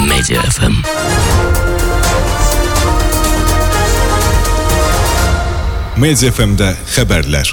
Media FM. Media FM-də xəbərlər.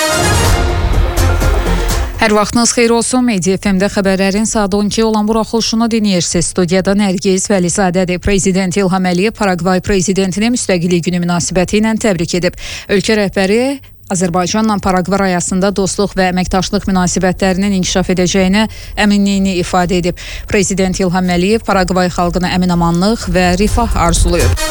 Hər vaxtınız xeyir olsun. Media FM-də xəbərlərin saat 12 olan buraxılışını dinləyirsiniz. Studiyada Nərgiz Vəlizadədir. Prezident İlham Əliyev Paragvay prezidentini Müstəqillik günü münasibəti ilə təbrik edib. Ölkə rəhbəri Azərbaycanla Paragvay arasında dostluq və əməkdaşlıq münasibətlərinin inkişaf edəcəyinə əminliyini ifadə edib. Prezident İlham Əliyev Paragvay xalqına əminamanlıq və rifah arzulayıb.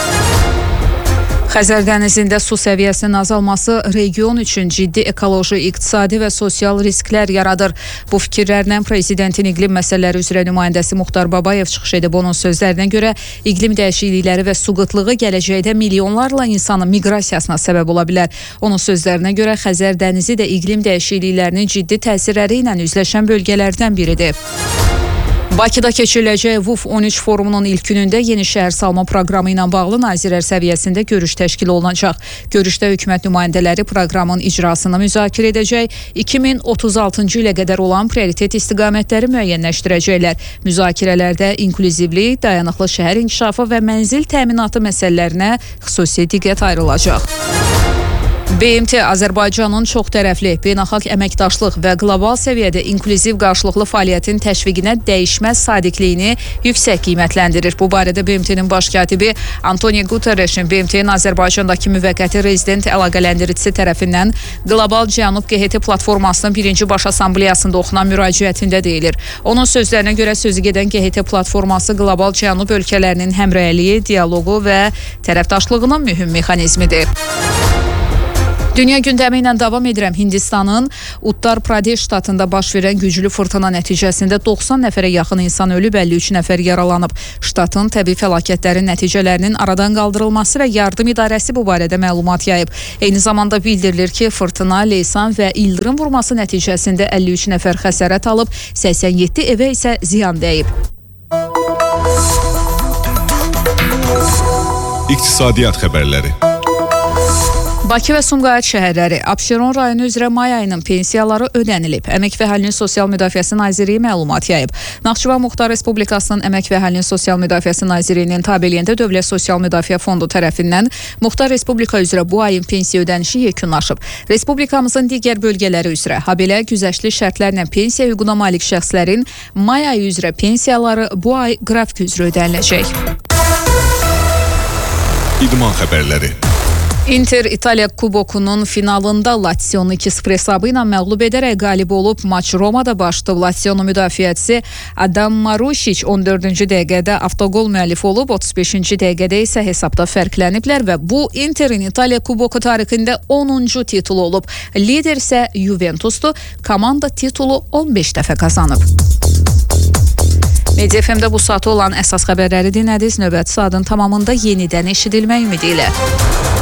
Xəzər dənizində su səviyyəsinin azalması region üçün ciddi ekoloji, iqtisadi və sosial risklər yaradır. Bu fikirlərlə prezidentin iqlim məsələləri üzrə nümayəndəsi Muxtar Babayev çıxış edib. Onun sözlərinə görə iqlim dəyişiklikləri və su qıtlığı gələcəkdə milyonlarla insanın miqrasiyasına səbəb ola bilər. Onun sözlərinə görə Xəzər dənizi də iqlim dəyişikliklərinin ciddi təsirləri ilə üzləşən bölgələrdən biridir. Bakıda keçiriləcək WUF 13 forumunun ilk günündə yeni şəhər salma proqramı ilə bağlı nazirlər səviyyəsində görüş təşkil olunacaq. Görüşdə hökumət nümayəndələri proqramın icrasını müzakirə edəcək, 2036-cı ilə qədər olan prioritet istiqamətləri müəyyənləşdirəcəklər. Müzakirələrdə inklüzivlik, dayanıqlı şəhər inkişafı və mənzil təminatı məsələlərinə xüsusi diqqət ayrılacaq. BMT Azərbaycanın çoxtərəfli, beynəlxalq əməkdaşlıq və qlobal səviyyədə inklüziv qarşılıqlı fəaliyyətin təşviqinə dəyişməz sadiqliyini yüksək qiymətləndirir. Bu barədə BMT-nin baş katibi Antonio Guterresin BMT-nin Azərbaycandakı müvəqqəti rezident əlaqələndiricisi tərəfindən Qlobal Cənub QHT platformasının birinci baş assambleyasında oxunan müraciətində deyilir. Onun sözlərinə görə sözügedən QHT platforması qlobal Cənub ölkələrinin həmrəyliyi, dialoqu və tərəfdaşlığının mühüm mexanizmidir. Dünya gündəmi ilə davam edirəm. Hindistanın Uttar Pradesh ştatında baş verən güclü fırtına nəticəsində 90 nəfərə yaxın insan ölüb, 53 nəfər yaralanıb. Ştatın təbii fəlakətlərin nəticələrinin aradan qaldırılması və yardım idarəsi bu barədə məlumat yayıb. Eyni zamanda bildirilir ki, fırtına, leysan və ildırım vurması nəticəsində 53 nəfər xəsarət alıb, 87 evə isə ziyan dəyib. İqtisadiyyat xəbərləri. Bakı və Sumqayıt şəhərləri Abşeron rayonu üzrə may ayının pensiyaları ödənilib. Əmək və Əhalinin Sosial Müdafiəsi Nazirliyi məlumat yayıb. Naxçıvan Muxtar Respublikasının Əmək və Əhalinin Sosial Müdafiəsi Nazirliyinin tabeliyində Dövlət Sosial Müdafiə Fondu tərəfindən Muxtar Respublika üzrə bu ayın pensiya ödənişi yekunlaşıb. Respublikamızın digər bölgələri üzrə, habelə güzəştli şərtlərlə pensiya hüququna malik şəxslərin may ayı üzrə pensiyaları bu ay qrafik üzrə ödəniləcək. İdman xəbərləri. Inter İtaliya Kubokunun finalında Lazionu 2-0 hesabı ilə məğlub edərək qalib olub. Maç Romada başlayıb. Lazionu müdafiəçisi Adam Marušić 14-cü dəqiqədə avtogol müəllif olub. 35-ci dəqiqədə isə hesabda fərqləniblər və bu Interin İtaliya Kuboku tarixində 10-cu titulu olub. Lider isə Juventusdur. Komanda titulu 15 dəfə qazanıb. Media FM-də bu saata olan əsas xəbərləri dinlədiniz. Növbəti saatın tamamında yenidən eşidilmək ümidi ilə.